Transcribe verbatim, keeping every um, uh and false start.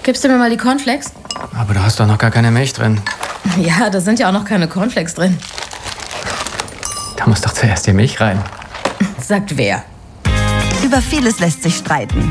Gibst du mir mal die Cornflakes? Aber du hast doch noch gar keine Milch drin. Ja, da sind ja auch noch keine Cornflakes drin. Da muss doch zuerst die Milch rein. Sagt wer? Über vieles lässt sich streiten.